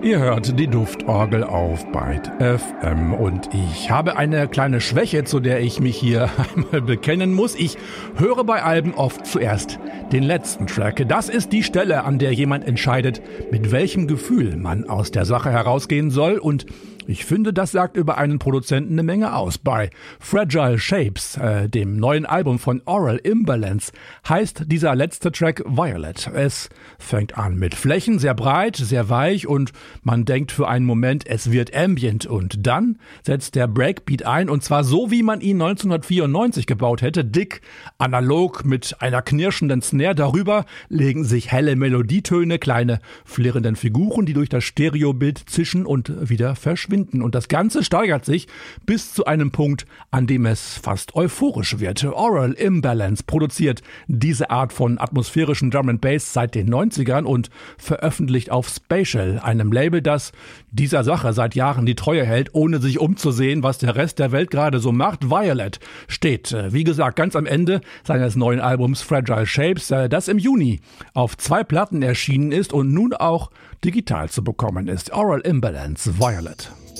Ihr hört die Duftorgel auf Byte FM und ich habe eine kleine Schwäche, zu der ich mich hier einmal bekennen muss. Ich höre bei Alben oft zuerst den letzten Track. Das ist die Stelle, an der jemand entscheidet, mit welchem Gefühl man aus der Sache herausgehen soll, und ich finde, das sagt über einen Produzenten eine Menge aus. Bei Fragile Shapes, dem neuen Album von Aural Imbalance, heißt dieser letzte Track Violet. Es fängt an mit Flächen, sehr breit, sehr weich, und man denkt für einen Moment, es wird ambient, und dann setzt der Breakbeat ein, und zwar so, wie man ihn 1994 gebaut hätte, dick, analog, mit einer knirschenden Snare. Darüber legen sich helle Melodietöne, kleine flirrenden Figuren, die durch das Stereobild zischen und wieder verschwinden. Und das Ganze steigert sich bis zu einem Punkt, an dem es fast euphorisch wird. Aural Imbalance produziert diese Art von atmosphärischen Drum and Bass seit den 90ern und veröffentlicht auf Spatial, einem Label, das dieser Sache seit Jahren die Treue hält, ohne sich umzusehen, was der Rest der Welt gerade so macht. Violet steht, wie gesagt, ganz am Ende seines neuen Albums Fragile Shapes, das im Juni auf 2 Platten erschienen ist und nun auch digital zu bekommen ist. Aural Imbalance, Violet.